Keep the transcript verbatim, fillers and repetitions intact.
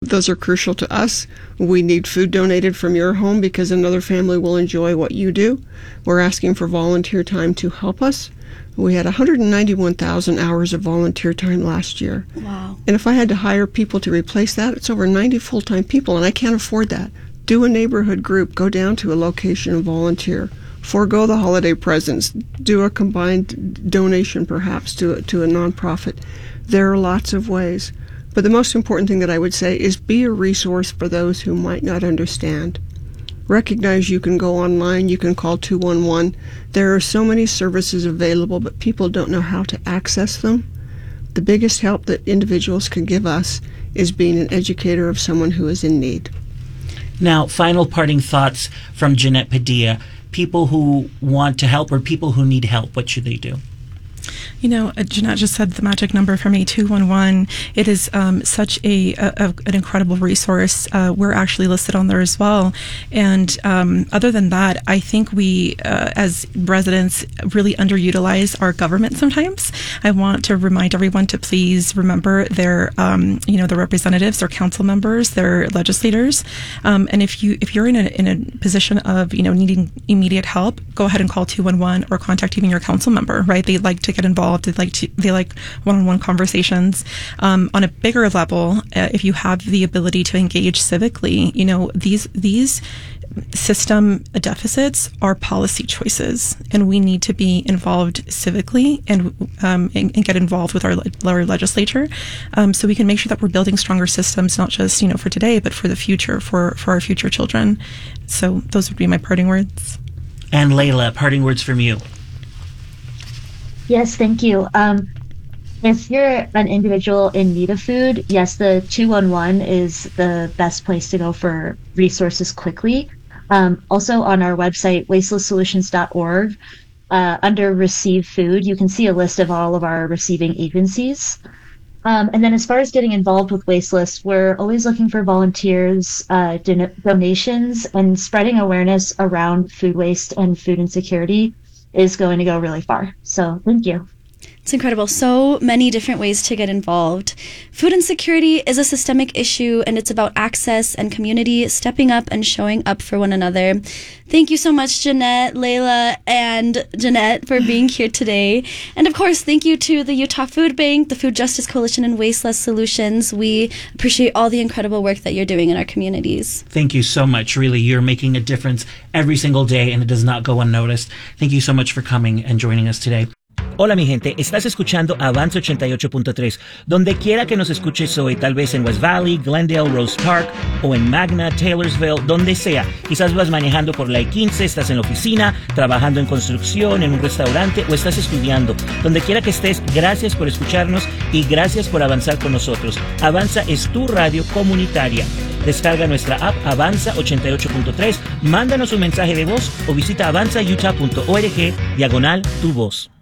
those are crucial to us. We need food donated from your home because another family will enjoy what you do. We're asking for volunteer time to help us. We had one hundred ninety-one thousand hours of volunteer time last year. Wow. And if I had to hire people to replace that, it's over ninety full-time people, and I can't afford that. Do a neighborhood group. Go down to a location and volunteer. Forego the holiday presents. Do a combined donation, perhaps, to a, to a nonprofit. There are lots of ways. But the most important thing that I would say is be a resource for those who might not understand. Recognize you can go online, you can call two one one. There are so many services available, but people don't know how to access them. The biggest help that individuals can give us is being an educator of someone who is in need. Now, final parting thoughts from Jeanette Padilla. People who want to help or people who need help, what should they do? You know, Jeanette just said the magic number for me, two one one. It is um, such a, a an incredible resource. Uh, we're actually listed on there as well. And um, other than that, I think we, uh, as residents, really underutilize our government sometimes. I want to remind everyone to please remember their, um, you know, their representatives, their council members, their legislators. Um, and if you if you're in a in a position of you know needing immediate help, go ahead and call two one one or contact even your council member. Right? They'd like to get involved. They like to, they like one-on-one conversations. Um, on a bigger level, uh, if you have the ability to engage civically, you know these these system deficits are policy choices, and we need to be involved civically and um, and, and get involved with our, our legislature, um, so we can make sure that we're building stronger systems, not just you know for today, but for the future, for for our future children. So those would be my parting words. And Layla, parting words from you. Yes, thank you. Um, if you're an individual in need of food, yes, the two one one is the best place to go for resources quickly. Um, also on our website, wasteless solutions dot org, uh, under Receive Food, you can see a list of all of our receiving agencies. Um, and then as far as getting involved with Wasteless, we're always looking for volunteers, uh, don- donations, and spreading awareness around food waste and food insecurity is going to go really far. So thank you. It's incredible. So many different ways to get involved. Food insecurity is a systemic issue, and it's about access and community stepping up and showing up for one another. Thank you so much, Jeanette, Layla, and Jeanette for being here today. And of course, thank you to the Utah Food Bank, the Food Justice Coalition, and Wasteless Solutions. We appreciate all the incredible work that you're doing in our communities. Thank you so much. Really, you're making a difference every single day, and it does not go unnoticed. Thank you so much for coming and joining us today. Hola mi gente, estás escuchando Avanza ochenta y ocho punto tres. Donde quiera que nos escuches hoy, tal vez en West Valley, Glendale, Rose Park o en Magna, Taylorsville, donde sea. Quizás vas manejando por la I quince, estás en la oficina, trabajando en construcción, en un restaurante o estás estudiando. Donde quiera que estés, gracias por escucharnos y gracias por avanzar con nosotros. Avanza es tu radio comunitaria. Descarga nuestra app Avanza ochenta y ocho punto tres, mándanos un mensaje de voz o visita avanza utah punto org diagonal tu voz.